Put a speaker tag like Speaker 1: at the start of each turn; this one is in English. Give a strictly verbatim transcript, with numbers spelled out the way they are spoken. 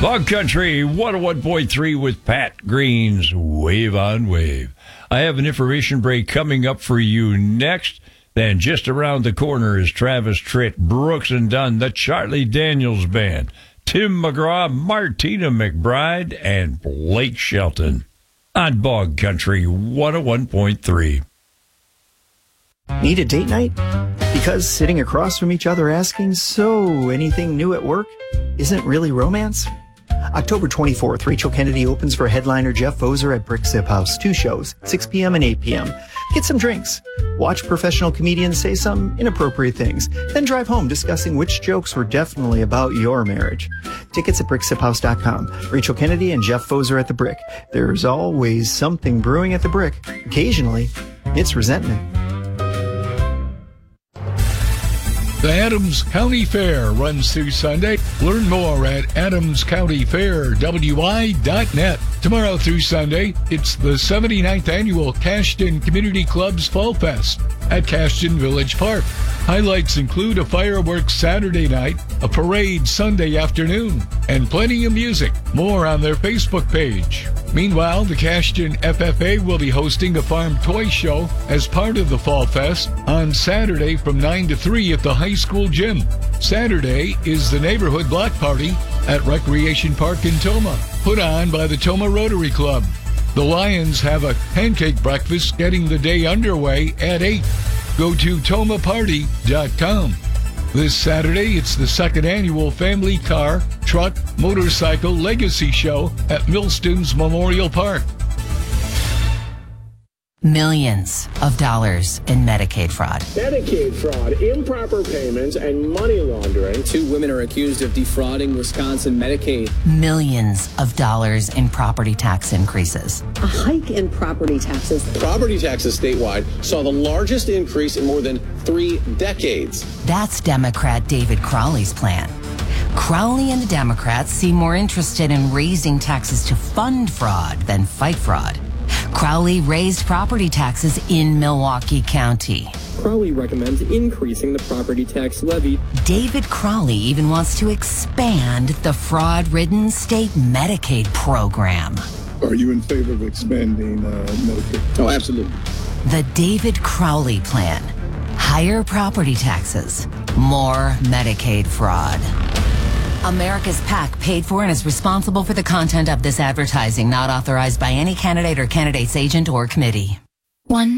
Speaker 1: Bug Country one oh one point three with Pat Green's Wave on Wave. I have an information break coming up for you next. Then just around the corner is Travis Tritt, Brooks and Dunn, the Charlie Daniels Band, Tim McGraw, Martina McBride, and Blake Shelton on Bug Country one oh one point three.
Speaker 2: Need a date night? Because sitting across from each other asking, so anything new at work, isn't really romance? October twenty-fourth, Rachel Kennedy opens for headliner Jeff Foser at Brick Zip House. Two shows, six p.m. and eight p.m. Get some drinks. Watch professional comedians say some inappropriate things. Then drive home discussing which jokes were definitely about your marriage. Tickets at brick zip house dot com. Rachel Kennedy and Jeff Foser at the Brick. There's always something brewing at the Brick. Occasionally, it's resentment.
Speaker 3: The Adams County Fair runs through Sunday. Learn more at adams county fair w i dot net. Tomorrow through Sunday, it's the seventy-ninth Annual Cashton Community Club's Fall Fest at Cashton Village Park. Highlights include a fireworks Saturday night, a parade Sunday afternoon, and plenty of music. More on their Facebook page. Meanwhile, the Cashton F F A will be hosting a farm toy show as part of the Fall Fest on Saturday from nine to three at the high school gym. Saturday is the neighborhood block party at Recreation Park in Toma, put on by the Toma Rotary Club. The Lions have a pancake breakfast getting the day underway at eight. Go to toma party dot com. This Saturday, it's the second annual Family Car, Truck, Motorcycle Legacy Show at Millstones Memorial Park.
Speaker 4: Millions of dollars in Medicaid fraud.
Speaker 5: Medicaid fraud, improper payments, and money laundering.
Speaker 6: Two women are accused of defrauding Wisconsin Medicaid.
Speaker 4: Millions of dollars in property tax increases.
Speaker 7: A hike in property taxes.
Speaker 8: Property taxes statewide saw the largest increase in more than three decades.
Speaker 4: That's Democrat David Crowley's plan. Crowley and the Democrats seem more interested in raising taxes to fund fraud than fight fraud. Crowley raised property taxes in Milwaukee County.
Speaker 6: Crowley recommends increasing the property tax levy.
Speaker 4: David Crowley even wants to expand the fraud-ridden state Medicaid program.
Speaker 9: Are you in favor of expanding uh, Medicaid?
Speaker 8: Oh, absolutely.
Speaker 4: The David Crowley plan. Higher property taxes, more Medicaid fraud. America's PAC paid for and is responsible for the content of this advertising, not authorized by any candidate or candidate's agent or committee.
Speaker 10: One.